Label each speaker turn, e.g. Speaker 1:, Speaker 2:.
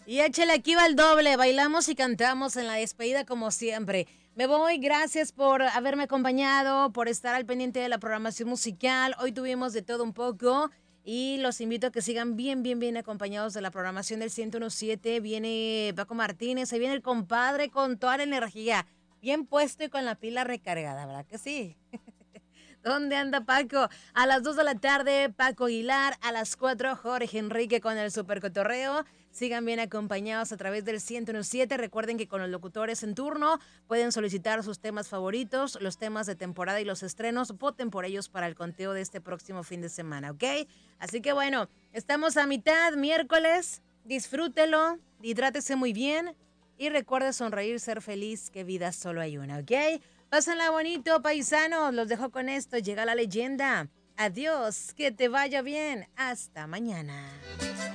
Speaker 1: Y échale, aquí va el doble. Bailamos y cantamos en la despedida como siempre. Me voy, gracias por haberme acompañado, por estar al pendiente de la programación musical. Hoy tuvimos de todo un poco y los invito a que sigan bien acompañados de la programación del 101.7. Viene Paco Martínez, ahí viene el compadre con toda la energía, bien puesto y con la pila recargada, ¿verdad que sí? ¿Dónde anda Paco? A las 2 de la tarde, Paco Aguilar. A las 4, Jorge Enrique con el Super Cotorreo. Sigan bien acompañados a través del 101.7. Recuerden que con los locutores en turno pueden solicitar sus temas favoritos, los temas de temporada y los estrenos. Voten por ellos para el conteo de este próximo fin de semana, ¿ok? Así que bueno, estamos a mitad, miércoles. Disfrútelo, hidrátese muy bien y recuerde sonreír, ser feliz, que vida solo hay una, ¿ok? Pásenla bonito, paisanos. Los dejo con esto. Llega la leyenda. Adiós, que te vaya bien. Hasta mañana.